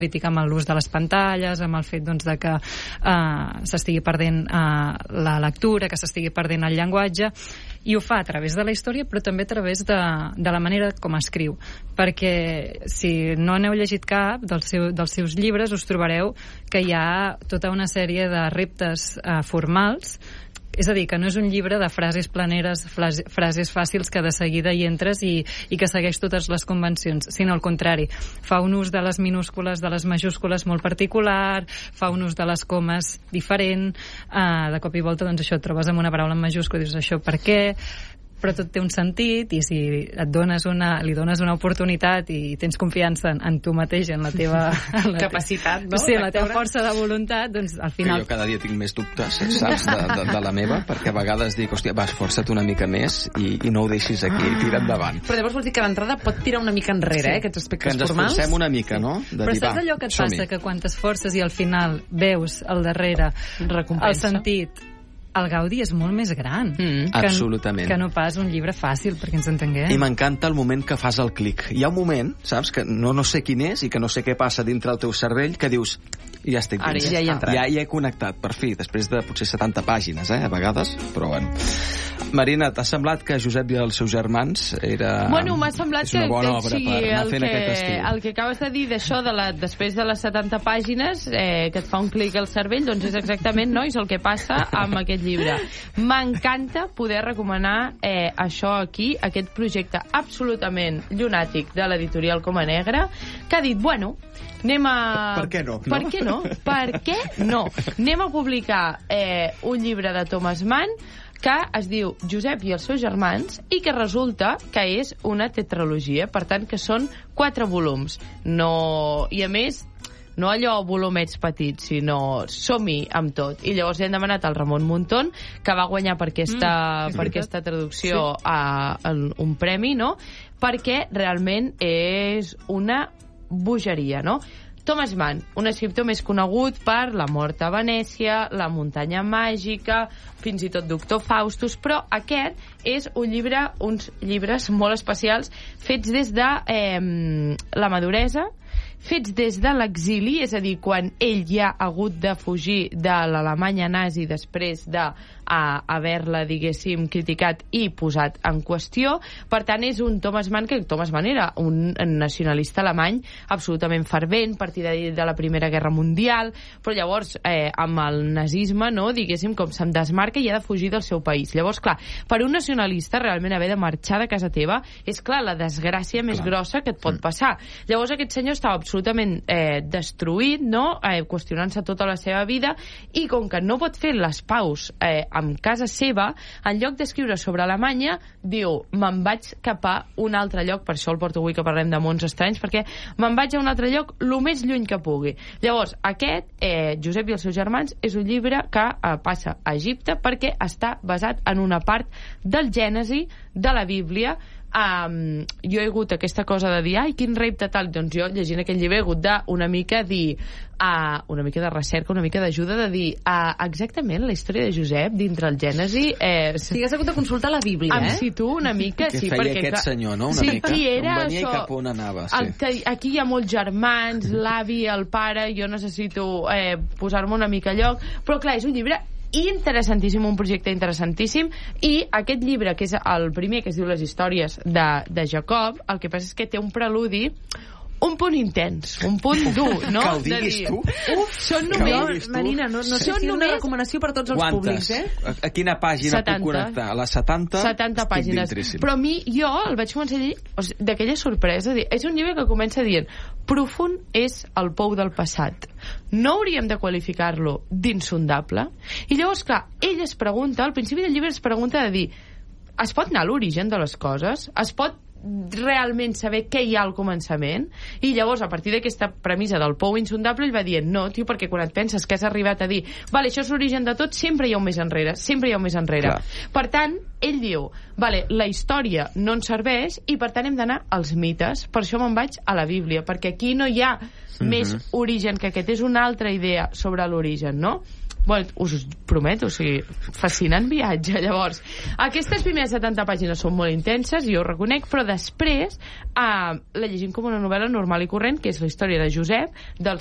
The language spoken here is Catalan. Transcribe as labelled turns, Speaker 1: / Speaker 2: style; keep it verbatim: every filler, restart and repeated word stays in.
Speaker 1: crítica amb l'ús de les pantalles, amb el fet doncs, de que uh, s'estigui perdent uh, la lectura, que s'estigui perdent el llenguatge, i ho fa a través de la història, però també a través de, de la manera com escriu. Perquè si no n'heu llegit cap dels, seu, dels seus llibres, us trobareu que hi ha tota una sèrie de reptes uh, formals. És a dir, que no és un llibre de frases planeres, frases fàcils que de seguida hi entres i, i que segueix totes les convencions, sinó al contrari. Fa un ús de les minúscules, de les majúscules molt particular, fa un ús de les comes diferent, uh, de cop i volta doncs això, et trobes amb una paraula en majúscula i dius això per què? Però tot té un sentit, i si et dones una, li dones una oportunitat i tens confiança en, en tu mateix, en la teva en la
Speaker 2: capacitat, no?
Speaker 1: Sí, en la teva força de voluntat, doncs al final...
Speaker 3: Que jo cada dia tinc més dubtes, saps, de, de, de la meva, perquè a vegades dic, hòstia, va, esforça't una mica més i, i no ho deixis aquí, tira endavant.
Speaker 2: Però llavors vols dir que d'entrada pot tirar una mica enrere, sí. eh, aquests aspectes formals?
Speaker 3: Que ens esforcem una mica, no? De
Speaker 1: Però
Speaker 3: dir,
Speaker 1: saps allò que et passa, que quan t'esforces i al final veus al darrere
Speaker 2: recompensa,
Speaker 1: el sentit... El gaudi és molt més gran.
Speaker 3: Mm,
Speaker 1: que,
Speaker 3: absolutament.
Speaker 1: Que no pas un llibre fàcil, perquè ens entenguem.
Speaker 3: I m'encanta el moment que fas el clic. Hi ha un moment, saps, que no, no sé quin és i que no sé què passa dintre el teu cervell, que dius, ja estic dins.
Speaker 2: Ja, ja,
Speaker 3: ja hi he connectat, per fi, després de potser setanta pàgines, eh, a vegades, però bueno. Marina, t'ha semblat que Josep i els seus germans era...
Speaker 2: Bueno, m'ha semblat
Speaker 3: és una
Speaker 2: que,
Speaker 3: bona
Speaker 2: que
Speaker 3: obra
Speaker 2: sí,
Speaker 3: per anar
Speaker 2: el
Speaker 3: fent
Speaker 2: que,
Speaker 3: aquest estiu.
Speaker 2: el que acabes de dir d'això, de la, després de les setanta pàgines, eh, que et fa un clic al cervell, doncs és exactament, nois, el que passa amb aquest llibre. M'encanta poder recomanar eh, això aquí, aquest projecte absolutament llunàtic de l'editorial Coma Negra, que ha dit, bueno, anem a...
Speaker 3: Per què no?
Speaker 2: Per què no? Per què no? Anem a publicar eh, un llibre de Thomas Mann que es diu Josep i els seus germans i que resulta que és una tetralogia, per tant que són quatre volums. No... I a més, no allò volumets petits, sinó som-hi amb tot. I llavors li hem demanat al Ramon Muntón, que va guanyar per aquesta, mm, per aquesta traducció sí. a, a un premi, no? Perquè realment és una bogeria, no? Thomas Mann, un escriptor més conegut per La mort a Venècia, La muntanya màgica, fins i tot Doctor Faustus, però aquest és un llibre, uns llibres molt especials fets des de eh, la maduresa, fets des de l'exili, és a dir, quan ell ja ha hagut de fugir de l'Alemanya nazi després de a haver-la, diguéssim, criticat i posat en qüestió. Per tant, és un Thomas Mann que Thomas Mann era un nacionalista alemany absolutament fervent, partidari de la Primera Guerra Mundial, però llavors, eh, amb el nazisme, no, diguéssim, com se'n desmarca i ha de fugir del seu país. Llavors, clar, per un nacionalista realment haver de marxar de casa teva és, clar, la desgràcia més clar. grossa que et pot passar. Llavors, aquest senyor estava absolutament eh, destruït, no?, eh, qüestionant-se tota la seva vida, i com que no pot fer les paus eh, amb casa seva, en lloc d'escriure sobre Alemanya, diu, me'n vaig cap a un altre lloc, per això el porto avui que parlem de mons estranys, perquè me'n vaig a un altre lloc el més lluny que pugui. Llavors, aquest, eh, Josep i els seus germans, és un llibre que eh, passa a Egipte perquè està basat en una part del Gènesi de la Bíblia. Um, jo he hagut aquesta cosa de dir, ai, quin repte tal, doncs jo llegint aquell llibre he hagut de una mica dir uh, una mica de recerca, una mica d'ajuda de dir uh, exactament la història de Josep dintre el Gènesi eh,
Speaker 4: sí, has hagut de consultar la Bíblia,
Speaker 2: em
Speaker 4: eh?
Speaker 2: situo una mica
Speaker 3: que
Speaker 2: sí,
Speaker 3: feia
Speaker 2: perquè,
Speaker 3: aquest senyor, no? Una
Speaker 2: sí,
Speaker 3: mica
Speaker 2: qui era
Speaker 3: on venia
Speaker 2: això,
Speaker 3: i cap on anava, sí.
Speaker 2: el, que, aquí hi ha molts germans, l'avi, el pare, jo necessito eh, posar-me una mica a lloc, però clar, és un llibre interessantíssim, un projecte interessantíssim, i aquest llibre, que és el primer, que es diu Les històries de, de Jacob, el que passa és que té un preludi un punt intens, un punt dur, no?
Speaker 3: Que ho diguis
Speaker 2: dir,
Speaker 3: tu?
Speaker 2: Uf, són només...
Speaker 4: Marina, no, no sé si és una recomanació per tots els
Speaker 3: Quantes?
Speaker 4: públics, eh?
Speaker 3: A quina pàgina
Speaker 2: setanta.
Speaker 3: puc connectar? A les setanta?
Speaker 2: setanta pàgines.
Speaker 3: Dintríssim.
Speaker 2: Però a mi, jo el vaig començar a llegir o sigui, d'aquella sorpresa. Dir, és un llibre que comença dient profund és el pou del passat. No hauríem de qualificar-lo d'insondable. I llavors, clar, ell es pregunta, al principi del llibre es pregunta de dir, es pot anar a l'origen de les coses? Es pot realment saber què hi ha al començament? I llavors, a partir d'aquesta premissa del pou insondable, ell va dient, no, tio, perquè quan et penses que has arribat a dir, vale, això és l'origen de tot, sempre hi ha un més enrere, sempre hi ha un més enrere. Clar. Per tant, ell diu, vale, la història no ens serveix i per tant hem d'anar als mites, per això me'n vaig a la Bíblia, perquè aquí no hi ha mm-hmm. més origen que aquest, és una altra idea sobre l'origen, no? Bueno, us ho prometo, o sigui, fascinant viatge. Llavors, aquestes primeres setanta pàgines són molt intenses, jo ho reconec, però després eh, la llegim com una novel·la normal i corrent, que és la història de Josep, del